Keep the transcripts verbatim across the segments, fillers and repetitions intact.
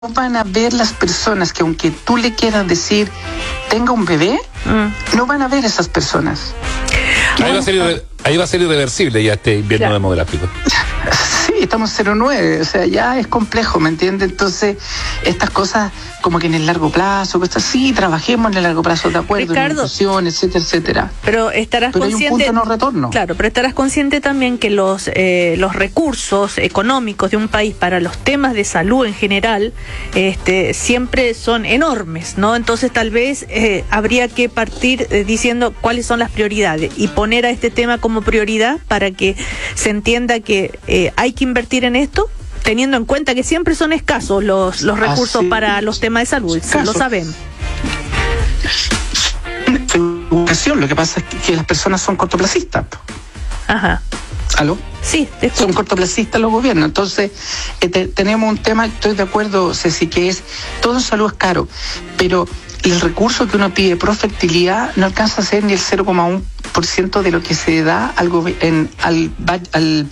van a ver las personas que, aunque tú le quieras decir tenga un bebé, mm. no van a ver esas personas. Ahí va a ser, irre, ahí va a ser irreversible ya este invierno claro. demográfico. Sí, estamos en cero nueve, o sea, ya es complejo, ¿me entiendes? Entonces, estas cosas como que en el largo plazo, cosas así, trabajemos en el largo plazo, de acuerdo, Ricardo, en inclusión, etcétera, etcétera. Pero estarás pero consciente. Hay un punto de no retorno. Claro, pero estarás consciente también que los eh, los recursos económicos de un país para los temas de salud en general, este, siempre son enormes, ¿no? Entonces tal vez eh, habría que partir eh, diciendo cuáles son las prioridades y poner a este tema como prioridad para que se entienda que eh, hay que invertir en esto, teniendo en cuenta que siempre son escasos los, los recursos Así, para los temas de salud, escaso. Lo sabemos. Lo que pasa es que las personas son cortoplacistas. Ajá. ¿Aló? Sí, son cortoplacistas los gobiernos. Entonces, eh, te, tenemos un tema, estoy de acuerdo, Ceci, que es, todo en salud es caro, pero el recurso que uno pide pro fertilidad no alcanza a ser ni el cero coma uno por ciento de lo que se da al, en, al, al,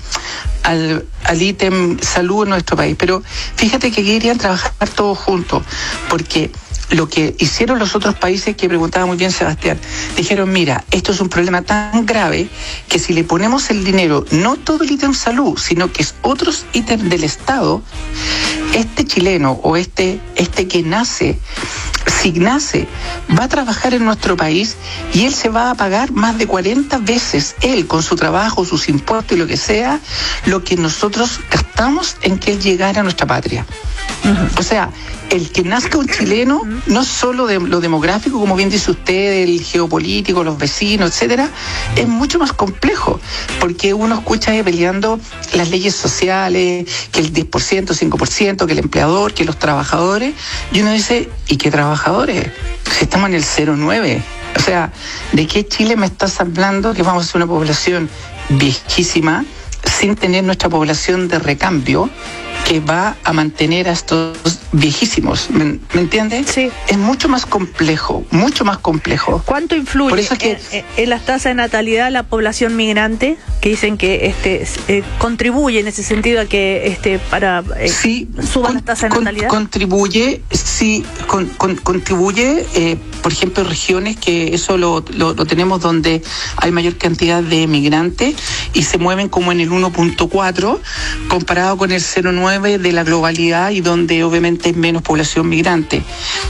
al, al ítem salud en nuestro país. Pero fíjate que querían trabajar todos juntos, porque lo que hicieron los otros países, que preguntaba muy bien Sebastián, dijeron, mira, esto es un problema tan grave que si le ponemos el dinero, no todo el ítem salud, sino que es otros ítems del Estado, este chileno o este, este que nace, si nace, va a trabajar en nuestro país y él se va a pagar más de cuarenta veces, él con su trabajo, sus impuestos y lo que sea, lo que nosotros gastamos en que él llegara a nuestra patria. Uh-huh. O sea, el que nazca un chileno, no solo de lo demográfico, como bien dice usted, el geopolítico, los vecinos, etcétera, es mucho más complejo, porque uno escucha ahí peleando las leyes sociales, que el diez por ciento, cinco por ciento, que el empleador, que los trabajadores, y uno dice, ¿y qué trabajadores? Si estamos en el cero coma nueve. O sea, ¿de qué Chile me estás hablando que vamos a ser una población viejísima, sin tener nuestra población de recambio, que va a mantener a estos viejísimos? ¿Me, ¿me entiendes? Sí. Es mucho más complejo, mucho más complejo. ¿Cuánto influye Por eso es que, en, en las tasas de natalidad la población migrante? Que dicen que este eh, contribuye en ese sentido a que este para eh, sí, suban con, las tasas de con, natalidad. Contribuye, sí, con, con, contribuye, eh, por ejemplo, regiones que eso lo, lo, lo tenemos donde hay mayor cantidad de migrantes y se mueven como en el uno punto cuatro comparado con el cero coma nueve de la globalidad y donde obviamente hay menos población migrante.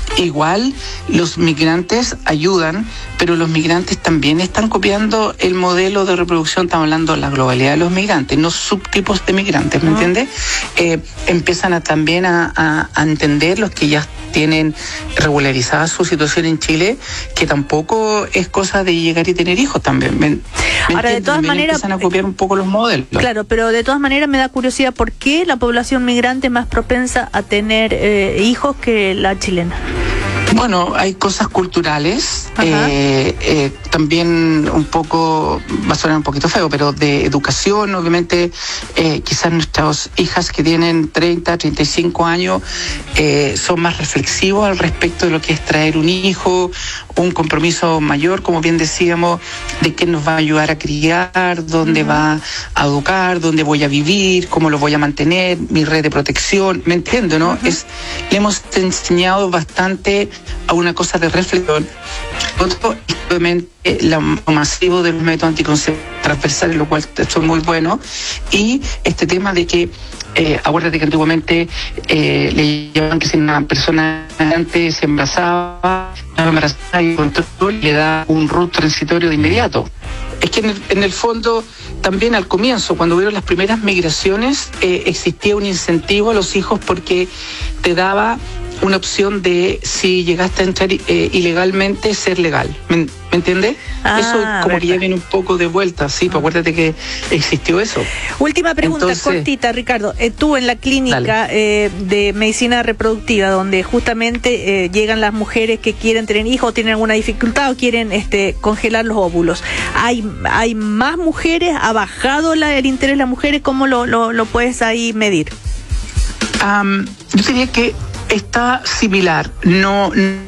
Igual los migrantes ayudan, pero los migrantes también están copiando el modelo de reproducción, estamos hablando de la globalidad de los migrantes, no subtipos de migrantes, ¿me uh-huh. entiendes? Eh, empiezan a, también a, a, a entender los que ya tienen regularizada su situación en Chile, que tampoco es cosa de llegar y tener hijos también. ¿Me, me Ahora, de todas también maneras, empiezan a copiar un poco los modelos. Claro, pero de todas maneras me da curiosidad, ¿por qué la población migrante es más propensa a tener eh, hijos que la chilena? Bueno, hay cosas culturales, eh, eh, también un poco, va a sonar un poquito feo, pero de educación, obviamente, eh, quizás nuestras hijas que tienen treinta, treinta y cinco años eh, son más reflexivos al respecto de lo que es traer un hijo, un compromiso mayor, como bien decíamos, de qué nos va a ayudar a criar, dónde uh-huh. va a educar, dónde voy a vivir, cómo lo voy a mantener, mi red de protección, ¿me entiendo, no? Uh-huh. Es, le hemos enseñado bastante a una cosa de reflexión. Otro, obviamente, lo masivo de los métodos anticonceptivos transversales, lo cual son muy buenos, y este tema de que Eh, acuérdate que antiguamente eh, le llamaban que si una persona antes se embarazaba, embarazada y control, le da un root transitorio de inmediato. Es que en el, en el fondo, también al comienzo, cuando hubieron las primeras migraciones, eh, existía un incentivo a los hijos porque te daba una opción de, si llegaste a entrar eh, ilegalmente, ser legal. ¿Me, ¿me entiendes? Ah, eso como verdad. Que ya viene un poco de vuelta, sí, ah. pues acuérdate que existió eso. Última pregunta, entonces, cortita, Ricardo. Eh, tú en la clínica eh, de medicina reproductiva, donde justamente eh, llegan las mujeres que quieren tener hijos, o tienen alguna dificultad, o quieren este, congelar los óvulos, ¿hay, hay más mujeres? ¿Ha bajado la, el interés de las mujeres? ¿Cómo lo, lo, lo puedes ahí medir? Um, yo diría que está similar, no,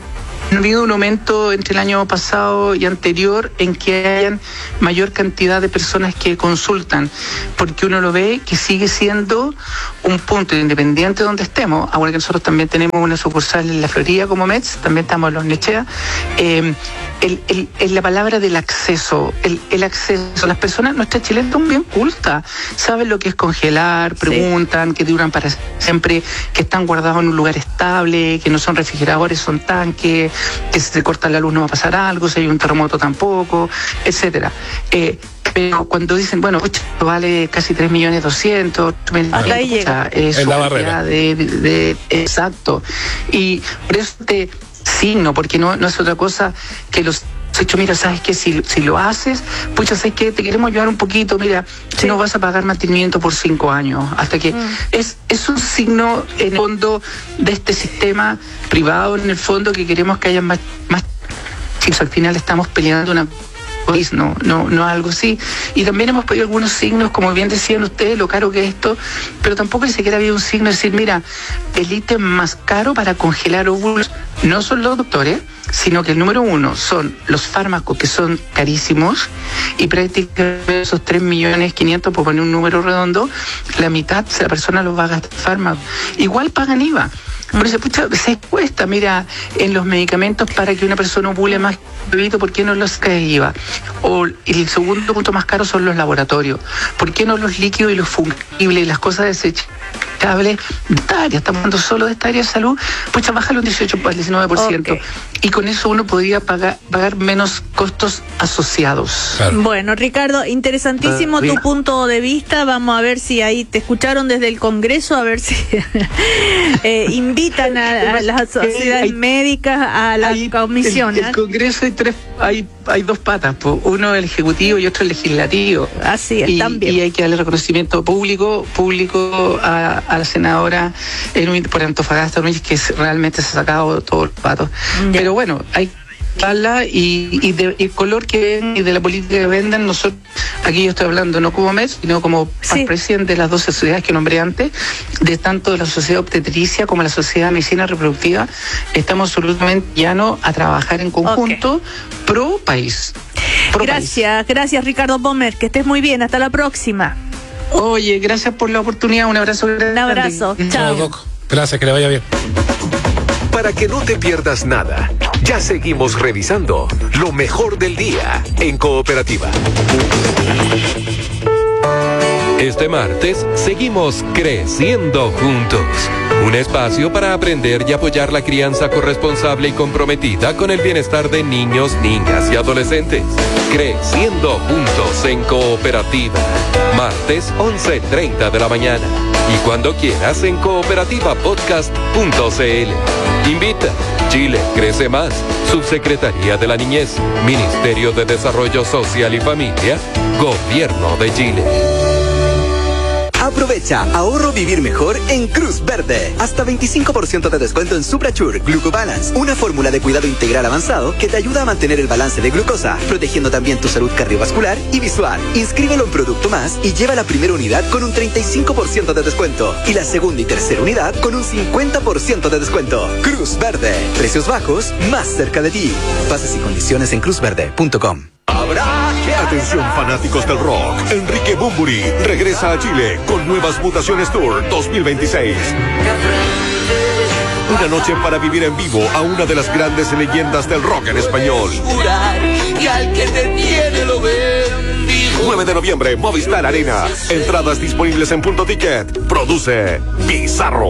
ha habido un aumento entre el año pasado y anterior en que hayan mayor cantidad de personas que consultan, porque uno lo ve que sigue siendo un punto independiente donde estemos. Ahora que nosotros también tenemos una sucursal en la Florida como M E D S, también estamos en Los Nechea, eh, el, el, el, la palabra del acceso, el, el acceso, las personas, nuestras chilenas son bien cultas, saben lo que es congelar, preguntan, sí, que duran para siempre, que están guardados en un lugar estable, que no son refrigeradores, son tanques, que si se corta la luz no va a pasar algo, si hay un terremoto tampoco, etcétera. Eh, pero cuando dicen, bueno, pucha, vale casi tres millones doscientos, hasta ahí llega. Es, es la barrera. De, de, de, exacto. Y por eso te signo, porque no, no es otra cosa que los hecho, mira, ¿sabes qué? Si, si lo haces, pucha, ¿sabes qué? Te queremos ayudar un poquito, mira, sí, no vas a pagar mantenimiento por cinco años, hasta que... Mm. Es, es un signo, en el fondo, de este sistema privado, en el fondo, que queremos que haya más... más chicos, al final estamos peleando una... No, no, no algo así. Y también hemos pedido algunos signos, como bien decían ustedes, lo caro que es esto, pero tampoco ni siquiera había un signo de decir, mira, el ítem más caro para congelar óvulos no son los doctores, sino que el número uno son los fármacos, que son carísimos, y prácticamente esos tres millones quinientos, por poner un número redondo, la mitad de la persona los va a gastar en fármacos. Igual pagan I V A. Por eso, pucha, se cuesta, mira, en los medicamentos para que una persona ovule más bebito, ¿por qué no los cae I V A? O el segundo punto más caro son los laboratorios. ¿Por qué no los líquidos y los fungibles, las cosas desechables de esta área? Estamos hablando solo de esta área de salud, pucha, bájalo un dieciocho al diecinueve por ciento. Okay. Y con eso uno podría pagar, pagar menos costos asociados. Claro. Bueno, Ricardo, interesantísimo uh, tu punto de vista. Vamos a ver si ahí te escucharon desde el Congreso, a ver si eh, invitan a, a las sociedades hay, médicas a la hay, comisión. El, el Congreso hay tres, hay, hay dos patas, uno el ejecutivo y otro el legislativo. Así es, y, también. Y hay que darle reconocimiento público, público a, a la senadora en, por Antofagasta, que realmente se ha sacado todos los patos. Ya. Pero bueno, hay y, y de y el color que ven y de la política que vendan, nosotros, aquí yo estoy hablando no como M E D S, sino como sí, presidente de las doce sociedades que nombré antes, de tanto de la sociedad obstetricia como la sociedad de medicina reproductiva, estamos absolutamente llanos a trabajar en conjunto, okay, pro país. Pro gracias, país. Gracias Ricardo Bomer, que estés muy bien, hasta la próxima. Oye, gracias por la oportunidad, un abrazo grande. Un abrazo, chao. Chao, gracias, que le vaya bien. Para que no te pierdas nada, ya seguimos revisando lo mejor del día en Cooperativa. Este martes seguimos creciendo juntos. Un espacio para aprender y apoyar la crianza corresponsable y comprometida con el bienestar de niños, niñas y adolescentes. Creciendo juntos en Cooperativa. Martes once treinta de la mañana. Y cuando quieras en cooperativa podcast punto c l. Invita. Chile crece más. Subsecretaría de la Niñez. Ministerio de Desarrollo Social y Familia. Gobierno de Chile. Aprovecha ahorro vivir mejor en Cruz Verde. Hasta veinticinco por ciento de descuento en Suprachur Glucobalance, una fórmula de cuidado integral avanzado que te ayuda a mantener el balance de glucosa, protegiendo también tu salud cardiovascular y visual. Inscríbelo en Producto Más y lleva la primera unidad con un treinta y cinco por ciento de descuento y la segunda y tercera unidad con un cincuenta por ciento de descuento. Cruz Verde, precios bajos más cerca de ti. Bases y condiciones en cruz verde punto com. Atención fanáticos del rock, Enrique Bunbury regresa a Chile con Nuevas Mutaciones Tour dos mil veintiséis. Una noche para vivir en vivo a una de las grandes leyendas del rock en español. nueve de noviembre, Movistar Arena. Entradas disponibles en Punto Ticket. Produce Bizarro.